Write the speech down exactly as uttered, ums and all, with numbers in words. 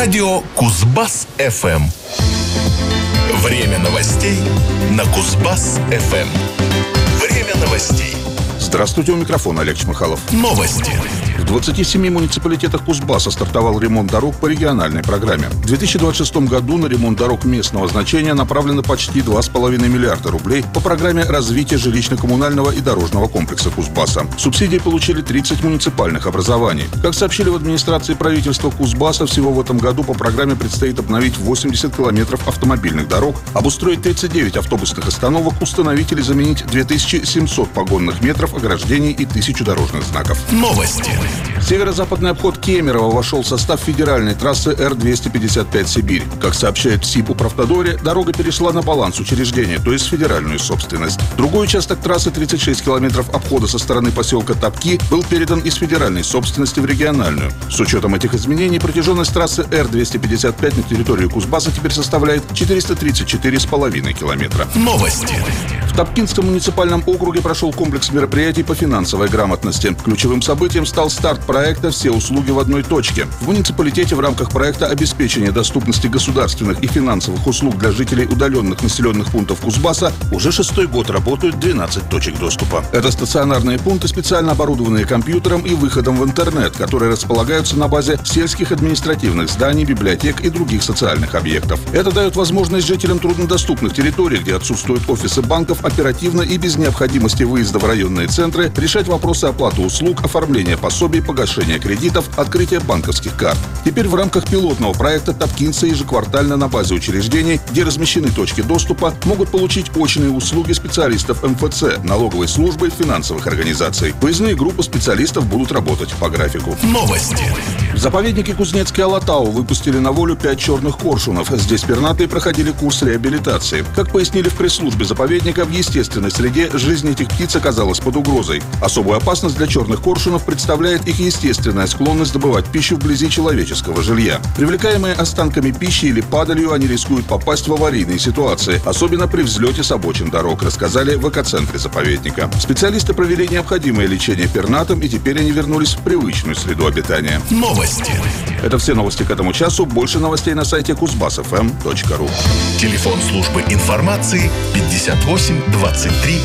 Радио Кузбасс-эф эм. Время новостей на Кузбасс-эф эм. Время новостей. Здравствуйте, у микрофона Олег Чмыхалов. Новости. В двадцати семи муниципалитетах Кузбасса стартовал ремонт дорог по региональной программе. В две тысячи двадцать шестом году на ремонт дорог местного значения направлено почти два с половиной миллиарда рублей по программе развития жилищно-коммунального и дорожного комплекса Кузбасса. Субсидии получили тридцать муниципальных образований. Как сообщили в администрации правительства Кузбасса, всего в этом году по программе предстоит обновить восемьдесят километров автомобильных дорог, обустроить тридцать девять автобусных остановок, установить или заменить две тысячи семьсот погонных метров ограждений и тысячу дорожных знаков. Новости. Северо-западный обход Кемерово вошел в состав федеральной трассы Эр двести пятьдесят пять «Сибирь». Как сообщает СИП Управтодоре, дорога перешла на баланс учреждения, то есть федеральную собственность. Другой участок трассы, тридцать шесть километров обхода со стороны поселка Топки, был передан из федеральной собственности в региональную. С учетом этих изменений протяженность трассы Эр двести пятьдесят пять на территории Кузбасса теперь составляет четыреста тридцать четыре с половиной километра. Новости. В Топкинском муниципальном округе прошел комплекс мероприятий по финансовой грамотности. Ключевым событием стал старт проекта «Все услуги в одной точке». В муниципалитете в рамках проекта обеспечения доступности государственных и финансовых услуг для жителей удаленных населенных пунктов Кузбасса уже шестой год работают двенадцать точек доступа. Это стационарные пункты, специально оборудованные компьютером и выходом в интернет, которые располагаются на базе сельских административных зданий, библиотек и других социальных объектов. Это дает возможность жителям труднодоступных территорий, где отсутствуют офисы банков, оперативно и без необходимости выезда в районные центры решать вопросы оплаты услуг, оформления пособий, погашения кредитов, открытия банковских карт. Теперь в рамках пилотного проекта топкинцы ежеквартально на базе учреждений, где размещены точки доступа, могут получить очные услуги специалистов эм эф цэ, налоговой службы, финансовых организаций. Выездные группы специалистов будут работать по графику. Новости. В заповеднике Кузнецкий Алатау выпустили на волю пять черных коршунов. Здесь пернатые проходили курс реабилитации. Как пояснили в пресс-службе заповедника, в естественной среде жизнь этих птиц оказалась под угрозой. Особую опасность для черных коршунов представляет их естественная склонность добывать пищу вблизи человеческого жилья. Привлекаемые останками пищи или падалью, они рискуют попасть в аварийные ситуации, особенно при взлете с обочин дорог, рассказали в экоцентре заповедника. Специалисты провели необходимое лечение пернатым, и теперь они вернулись в привычную среду обитания. Новости. Это все новости к этому часу. Больше новостей на сайте кузбасс эф эм точка ру. Телефон службы информации пятьдесят восемь двадцать три